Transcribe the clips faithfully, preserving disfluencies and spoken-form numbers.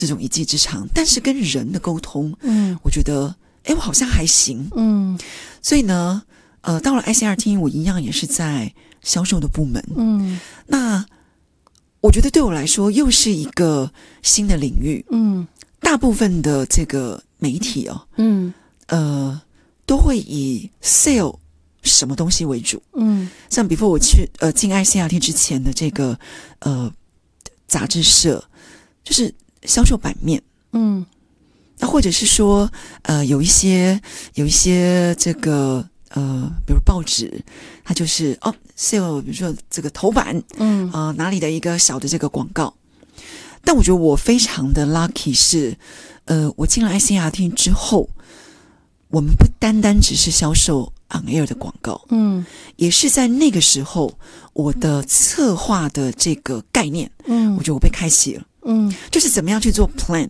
这种一技之长，但是跟人的沟通，嗯，我觉得，哎，我好像还行，嗯，所以呢，呃，到了 I C R T， 我一样也是在销售的部门，嗯，那我觉得对我来说又是一个新的领域，嗯，大部分的这个媒体哦，嗯，呃，都会以 sale 什么东西为主，嗯，像比如我去呃进 I C R T 之前的这个呃杂志社，就是销售版面，嗯，那或者是说呃有一些有一些这个呃比如报纸，它就是哦 sale 比如说这个头版，嗯啊、呃、哪里的一个小的这个广告，但我觉得我非常的 lucky 是呃我进了 I C R T 之后，我们不单单只是销售 on air 的广告，嗯，也是在那个时候我的策划的这个概念，嗯，我觉得我被开启了，嗯，就是怎么样去做 plan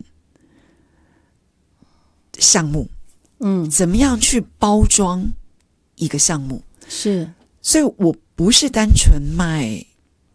项目，嗯，怎么样去包装一个项目， 是， 所以我不是单纯卖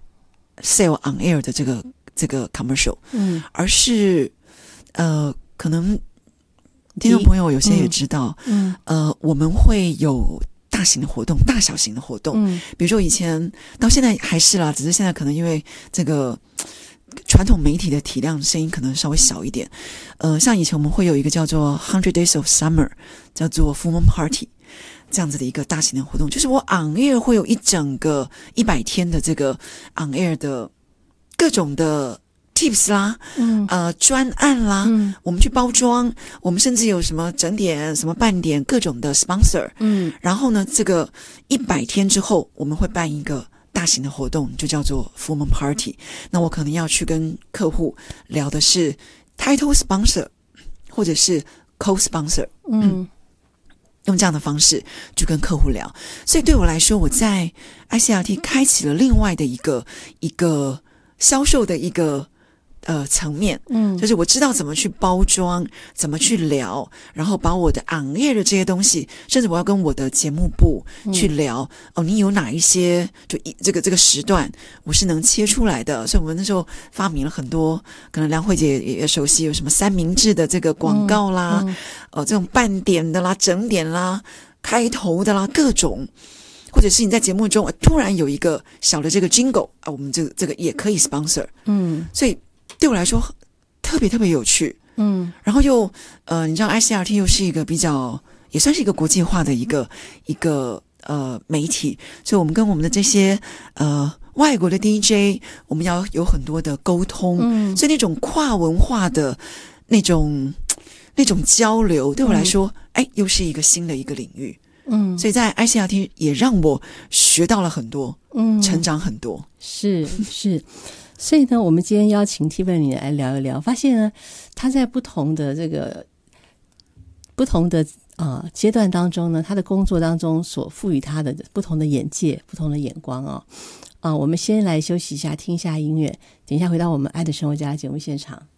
sale on air 的这个这个 commercial，嗯，而是呃可能听众朋友有些也知道，嗯，呃我们会有大型的活动，大小型的活动，嗯，比如说以前到现在还是啦，只是现在可能因为这个传统媒体的体量声音可能稍微小一点，呃，像以前我们会有一个叫做 Hundred Days of Summer， 叫做 Full Moon Party 这样子的一个大型的活动，就是我 on air 会有一整个一百天的这个 on air 的各种的 tips 啦，嗯，呃，专案啦，嗯，我们去包装，我们甚至有什么整点、什么半点各种的 sponsor， 嗯，然后呢，这个一百天之后，我们会办一个大型的活动，就叫做 Full Moon Party。那我可能要去跟客户聊的是 title sponsor 或者是 co-sponsor， 嗯，用这样的方式去跟客户聊。所以对我来说，我在 I C R T 开启了另外的一个一个销售的一个呃层面，嗯，就是我知道怎么去包装，怎么去聊，然后把我的 on air 的这些东西，甚至我要跟我的节目部去聊，嗯，哦，你有哪一些就一这个这个时段我是能切出来的，所以我们那时候发明了很多，可能梁慧姐也熟悉，有什么三明治的这个广告啦，嗯嗯，呃，这种半点的啦、整点啦、开头的啦，各种。或者是你在节目中、呃、突然有一个小的这个 jingle 啊，我们这个这个也可以 sponsor， 嗯，所以对我来说特别特别有趣，嗯，然后又呃，你知道 I C R T 又是一个比较也算是一个国际化的一个一个呃媒体，所以我们跟我们的这些呃外国的 D J， 我们要有很多的沟通，嗯，所以那种跨文化的那种那种交流，对我来说，哎、嗯，又是一个新的一个领域。嗯，所以在 I C R T 也让我学到了很多，嗯，成长很多。 是是，所以呢，我们今天邀请 Tiffany 来聊一聊，发现呢，他在不同的这个不同的呃阶段当中呢，他的工作当中所赋予他的不同的眼界、不同的眼光哦。啊、呃，我们先来休息一下，听一下音乐，等一下回到我们爱的生活家节目现场。